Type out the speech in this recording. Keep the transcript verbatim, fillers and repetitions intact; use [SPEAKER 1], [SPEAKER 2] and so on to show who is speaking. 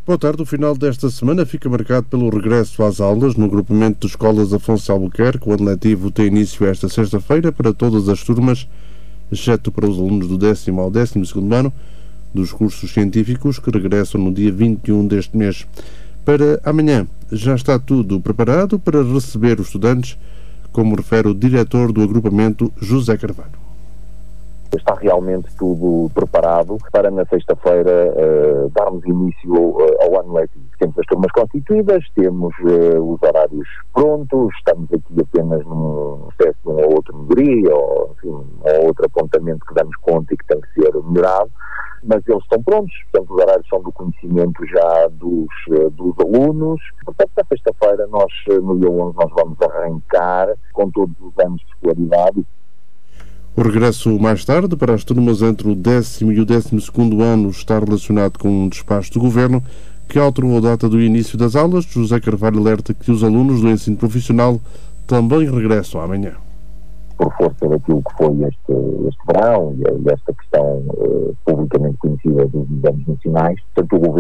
[SPEAKER 1] Boa tarde. O final desta semana fica marcado pelo regresso às aulas no agrupamento de escolas Afonso Albuquerque. O ano letivo tem início esta sexta-feira para todas as turmas, exceto para os alunos do décimo ao décimo segundo ano dos cursos científicos, que regressam no dia vinte e um deste mês. Para amanhã já está tudo preparado para receber os estudantes, como refere o diretor do agrupamento, José Carvalho.
[SPEAKER 2] Está realmente tudo preparado para na sexta-feira uh, darmos início uh, ao ano letivo. Temos as turmas constituídas, temos uh, os horários prontos, estamos aqui apenas num processo de uma ou outra melhoria, ou enfim, um ou outro apontamento que damos conta e que tem que ser melhorado, mas eles estão prontos, portanto os horários são do conhecimento já dos, uh, dos alunos. Portanto, na sexta-feira, nós, no dia onze, nós vamos arrancar com todos os anos de escolaridade.
[SPEAKER 1] O regresso mais tarde para as turmas entre o décimo e o décimo segundo ano está relacionado com um despacho do Governo que alterou a data do início das aulas. José Carvalho alerta que os alunos do ensino profissional também regressam amanhã.
[SPEAKER 2] Por força daquilo que foi este, este verão e esta questão uh, publicamente conhecida dos exames nacionais, tanto o Governo